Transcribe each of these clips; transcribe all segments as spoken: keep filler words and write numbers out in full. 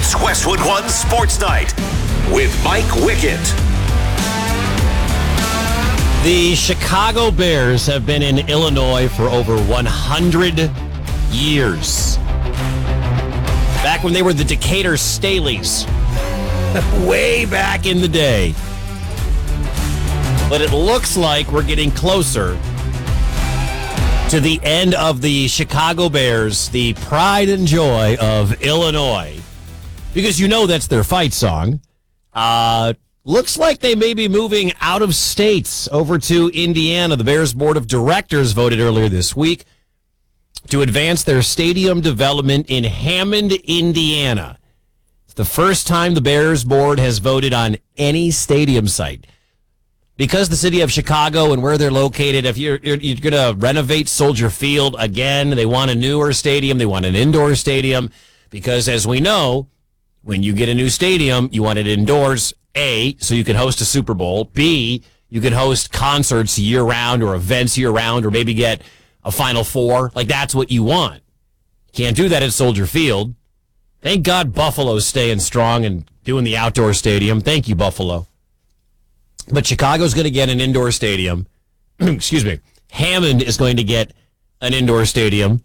It's Westwood One Sports Night with Mike Wickett. The Chicago Bears have been in Illinois for over one hundred years. Back when they were the Decatur Staleys. Way back in the day. But it looks like we're getting closer to the end of the Chicago Bears, the pride and joy of Illinois. Because you know that's their fight song. Uh, looks like they may be moving out of states over to Indiana. The Bears Board of Directors voted earlier this week to advance their stadium development in Hammond, Indiana. It's the first time the Bears Board has voted on any stadium site. Because the city of Chicago and where they're located, if you're, you're, you're going to renovate Soldier Field again, they want a newer stadium, they want an indoor stadium, because as we know, when you get a new stadium, you want it indoors, A, so you can host a Super Bowl, B, you can host concerts year-round or events year-round or maybe get a Final Four. Like, that's what you want. Can't do that at Soldier Field. Thank God Buffalo's staying strong and doing the outdoor stadium. Thank you, Buffalo. But Chicago's going to get an indoor stadium. Excuse me. Hammond is going to get an indoor stadium.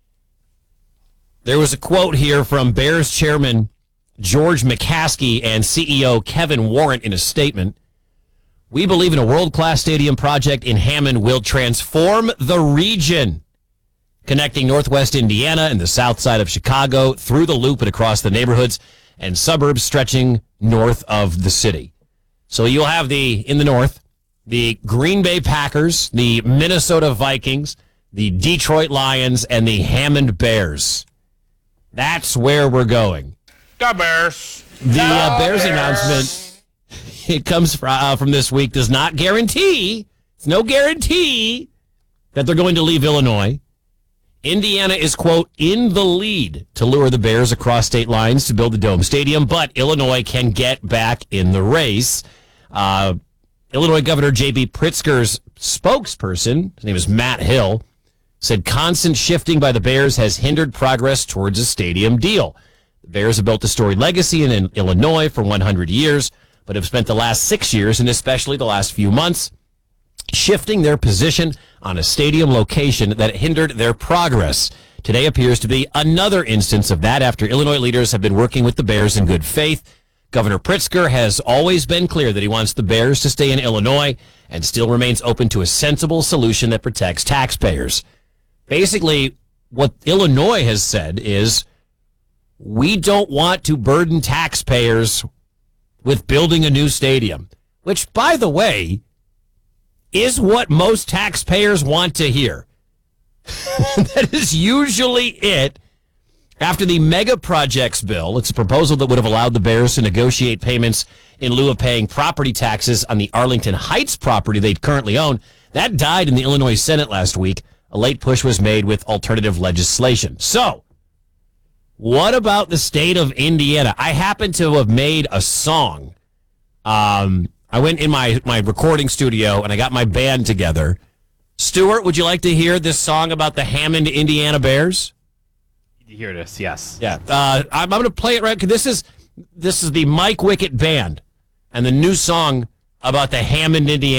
There was a quote here from Bears chairman George McCaskey and C E O Kevin Warrant in a statement. We believe in a world-class stadium project in Hammond will transform the region, connecting Northwest Indiana and the south side of Chicago through the loop and across the neighborhoods and suburbs stretching north of the city. So you'll have the, in the north, the Green Bay Packers, the Minnesota Vikings, the Detroit Lions, and the Hammond Bears. That's where we're going. The Bears. The uh, Bears, Bears announcement, it comes from, uh, from this week, does not guarantee, it's no guarantee that they're going to leave Illinois. Indiana is, quote, in the lead to lure the Bears across state lines to build the Dome Stadium, but Illinois can get back in the race. Uh, Illinois Governor J B Pritzker's spokesperson, his name is Matt Hill, said constant shifting by the Bears has hindered progress towards a stadium deal. The Bears have built a storied legacy in, in Illinois for one hundred years, but have spent the last six years, and especially the last few months, shifting their position on a stadium location that hindered their progress. Today appears to be another instance of that after Illinois leaders have been working with the Bears in good faith. Governor Pritzker has always been clear that he wants the Bears to stay in Illinois and still remains open to a sensible solution that protects taxpayers. Basically, what Illinois has said is, we don't want to burden taxpayers with building a new stadium, which, by the way, is what most taxpayers want to hear. That is usually it. After the mega projects bill, it's a proposal that would have allowed the Bears to negotiate payments in lieu of paying property taxes on the Arlington Heights property they currently own. That died in the Illinois Senate last week. A late push was made with alternative legislation. So, what about the state of Indiana? I happen to have made a song. Um, I went in my, my recording studio and I got my band together. Stuart, would you like to hear this song about the Hammond, Indiana Bears? You hear this, yes. Yeah, uh, I'm, I'm going to play it right. Cause this is this is the Mike Wickett Band and the new song about the Hammond, Indiana.